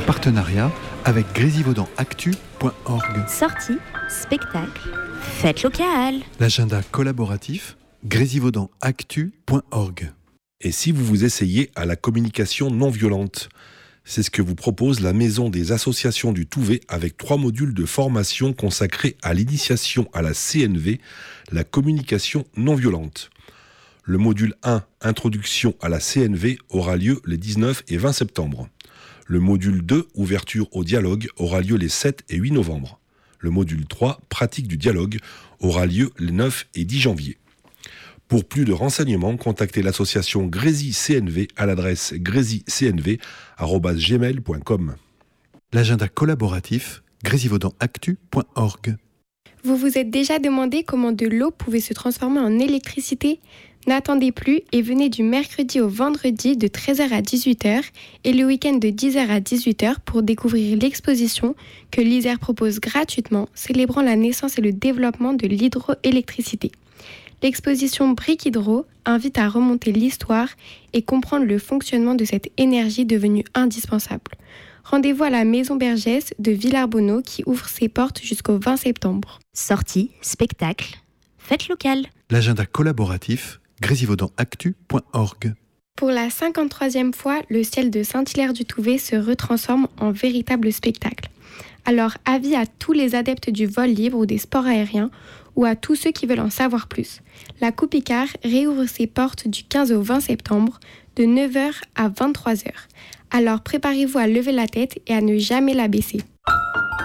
partenariat avec grésivaudanactu.org. Sortie, spectacle, fête locale. L'agenda collaboratif grésivaudanactu.org. Et si vous vous essayez à la communication non violente ? C'est ce que vous propose la Maison des associations du Touvet avec 3 modules de formation consacrés à l'initiation à la CNV, la communication non violente. Le module 1, Introduction à la CNV, aura lieu les 19 et 20 septembre. Le module 2, Ouverture au dialogue, aura lieu les 7 et 8 novembre. Le module 3, Pratique du dialogue, aura lieu les 9 et 10 janvier. Pour plus de renseignements, contactez l'association Grési CNV à l'adresse grési-cnv@gmail.com. L'agenda collaboratif grésivaudanactu.org. Vous vous êtes déjà demandé comment de l'eau pouvait se transformer en électricité ? N'attendez plus et venez du mercredi au vendredi de 13h à 18h et le week-end de 10h à 18h pour découvrir l'exposition que l'ISER propose gratuitement, célébrant la naissance et le développement de l'hydroélectricité. L'exposition Brick Hydro invite à remonter l'histoire et comprendre le fonctionnement de cette énergie devenue indispensable. Rendez-vous à la Maison Bergès de Villarbonneau qui ouvre ses portes jusqu'au 20 septembre. Sortie, spectacle, fête locale. L'agenda collaboratif grésivaudanactu.org. Pour la 53e fois, le ciel de Saint-Hilaire-du-Touvet se retransforme en véritable spectacle. Alors avis à tous les adeptes du vol libre ou des sports aériens ou à tous ceux qui veulent en savoir plus. La Coupe Icare réouvre ses portes du 15 au 20 septembre de 9h à 23h. Alors préparez-vous à lever la tête et à ne jamais la baisser.